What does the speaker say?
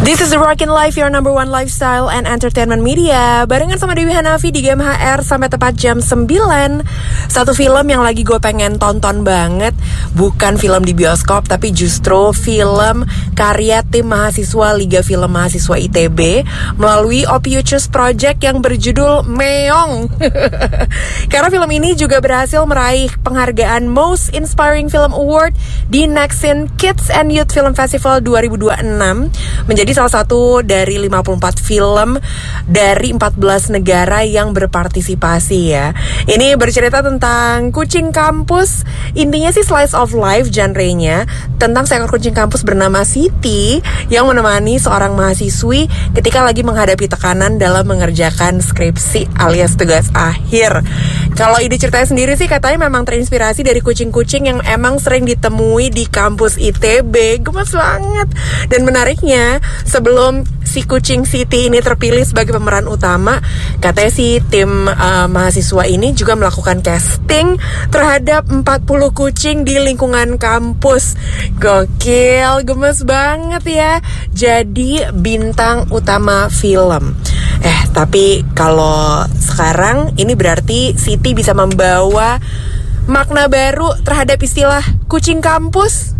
This is the Rockin' Life, your number one lifestyle and entertainment media. Barengan sama Dewi Hanafi di GMHR sampai tepat jam 9. Satu film yang lagi gue pengen tonton banget, bukan film di bioskop, tapi justru film karya tim mahasiswa Liga Film Mahasiswa ITB melalui Opiochus Project yang berjudul Meong. Karena film ini juga berhasil meraih penghargaan Most Inspiring Film Award di Nexin Kids and Youth Film Festival 2026, menjadi salah satu dari 54 film dari 14 negara yang berpartisipasi ya. Ini bercerita tentang kucing kampus. Intinya sih slice of life genrenya, tentang seekor kucing kampus bernama Siti yang menemani seorang mahasiswi ketika lagi menghadapi tekanan dalam mengerjakan skripsi alias tugas akhir. Kalau ide ceritanya sendiri sih katanya memang terinspirasi dari kucing-kucing yang emang sering ditemui di kampus ITB. Gemes banget. Dan menariknya, sebelum si kucing Siti ini terpilih sebagai pemeran utama, katanya si tim mahasiswa ini juga melakukan casting terhadap 40 kucing di lingkungan kampus. Gokil, gemes banget ya. Jadi bintang utama film. Tapi kalau sekarang ini berarti Siti bisa membawa makna baru terhadap istilah kucing kampus.